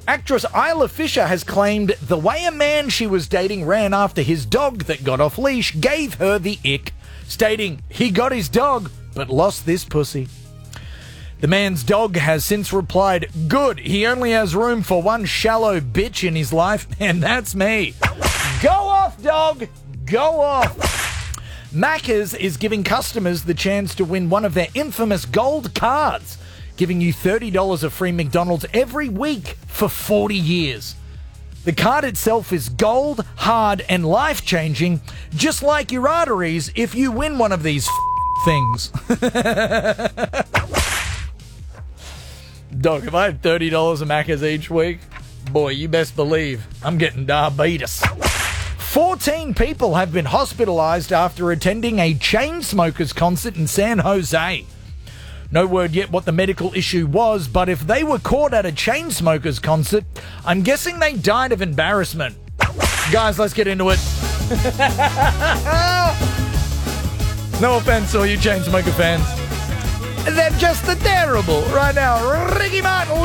Actress Isla Fisher has claimed the way a man she was dating ran after his dog that got off leash gave her the ick, stating he got his dog but lost this pussy. The man's dog has since replied, "Good, he only has room for one shallow bitch in his life, and that's me." Go off, dog! Go off! Macca's is giving customers the chance to win one of their infamous gold cards, giving you $30 of free McDonald's every week for 40 years. The card itself is gold, hard, and life-changing, just like your arteries if you win one of these things. Dog, if I had $30 of Macca's each week, boy, you best believe I'm getting diabetes. 14 people have been hospitalized after attending a Chainsmokers concert in San Jose. No word yet what the medical issue was, but if they were caught at a Chainsmokers concert, I'm guessing they died of embarrassment. Guys, let's get into it. No offense to all you Chainsmoker fans. They're just the terrible. Right now, Ricky Martin.